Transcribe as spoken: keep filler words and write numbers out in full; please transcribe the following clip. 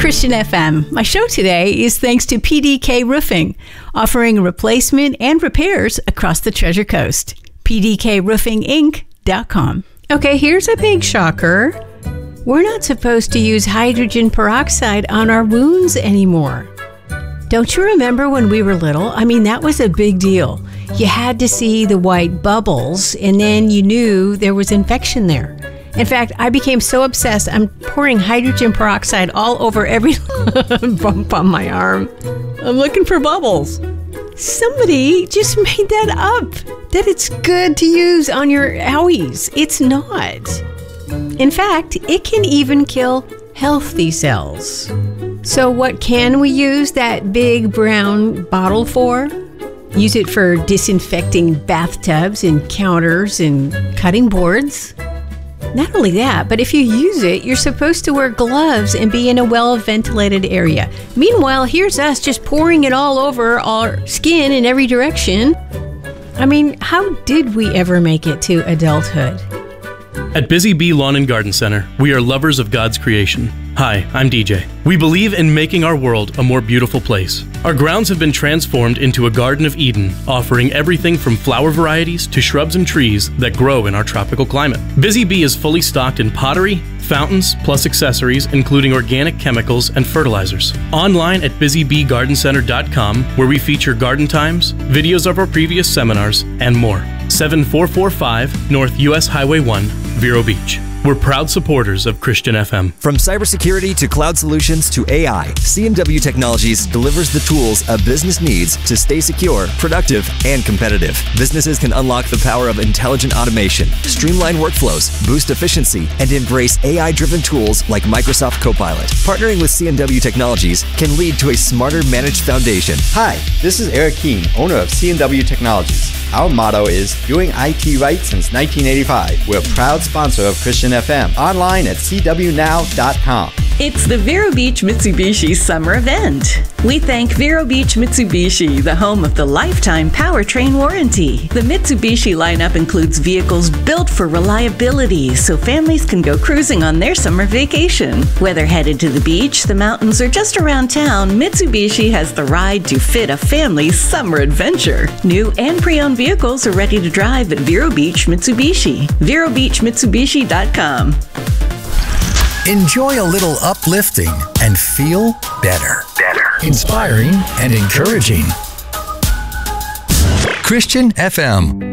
Christian F M. My show today is thanks to P D K Roofing, offering replacement and repairs across the Treasure Coast. P D K roofing inc dot com. Okay, here's a big shocker. We're not supposed to use hydrogen peroxide on our wounds anymore. Don't you remember when we were little? I mean, that was a big deal. You had to see the white bubbles, and then you knew there was infection there. In fact, I became so obsessed, I'm pouring hydrogen peroxide all over every bump on my arm. I'm looking for bubbles. Somebody just made that up, that it's good to use on your owies. It's not. In fact, it can even kill healthy cells. So what can we use that big brown bottle for? Use it for disinfecting bathtubs and counters and cutting boards. Not only that, but if you use it, you're supposed to wear gloves and be in a well-ventilated area. Meanwhile, here's us just pouring it all over our skin in every direction. I mean, how did we ever make it to adulthood? At Busy Bee Lawn and Garden Center, we are lovers of God's creation. Hi, I'm D J. We believe in making our world a more beautiful place. Our grounds have been transformed into a Garden of Eden, offering everything from flower varieties to shrubs and trees that grow in our tropical climate. Busy Bee is fully stocked in pottery, fountains, plus accessories, including organic chemicals and fertilizers. Online at busy bee garden center dot com, where we feature garden times, videos of our previous seminars, and more. seven four four five North U S Highway one, Vero Beach. We're proud supporters of Christian F M. From cybersecurity to cloud solutions to A I, C and W Technologies delivers the tools a business needs to stay secure, productive, and competitive. Businesses can unlock the power of intelligent automation, streamline workflows, boost efficiency, and embrace A I-driven tools like Microsoft Copilot. Partnering with C and W Technologies can lead to a smarter managed foundation. Hi, this is Eric Keene, owner of C and W Technologies. Our motto is doing I T right since nineteen eighty-five. We're a proud sponsor of Christian F M. Online at c w now dot com. It's the Vero Beach Mitsubishi Summer Event. We thank Vero Beach Mitsubishi, the home of the lifetime powertrain warranty. The Mitsubishi lineup includes vehicles built for reliability, so families can go cruising on their summer vacation. Whether headed to the beach, the mountains, or just around town, Mitsubishi has the ride to fit a family's summer adventure. New and pre-owned vehicles are ready to drive at Vero Beach Mitsubishi. vero beach mitsubishi dot com. Enjoy a little uplifting and feel better. Better. Inspiring and encouraging. Christian F M.